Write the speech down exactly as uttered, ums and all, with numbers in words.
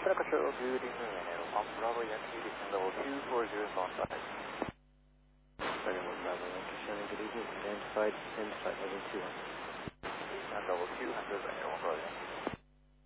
Seneca Charlie. Judy Millionaire, on Bravo Yankee, descend level two four zero is on side. Second one, Bravo Yankee, Shannon, good evening. Identified, descend flight level two hundred. Descend level two hundred, Air one Bravo Yankee.